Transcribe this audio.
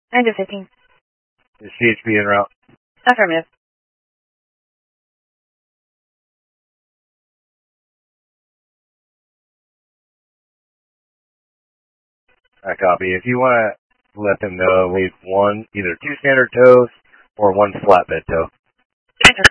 Under 15. Is CHP en route? Affirmative. I copy. If you want to let them know, leave one, either 2 standard tows or 1 flatbed tow.